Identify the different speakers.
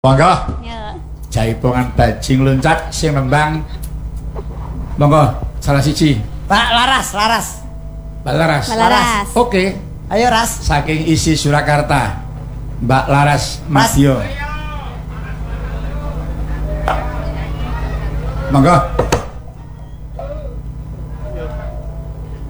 Speaker 1: Monggo.
Speaker 2: Ya.
Speaker 1: Jaipongan bajing luncak sing nembang. Monggo, salah siji.
Speaker 3: Pak Laras.
Speaker 1: Mbak Laras.
Speaker 2: Laras.
Speaker 1: Oke.
Speaker 3: Ayo Ras.
Speaker 1: Saking isi Surakarta. Mbak Laras Masio. Monggo.